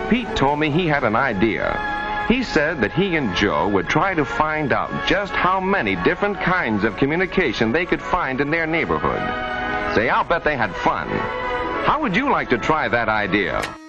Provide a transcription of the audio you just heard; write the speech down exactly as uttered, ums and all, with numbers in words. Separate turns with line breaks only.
Pete told me he had an idea. He said that he and Joe would try to find out just how many different kinds of communication they could find in their neighborhood. Say, I'll bet they had fun. How would you like to try that idea?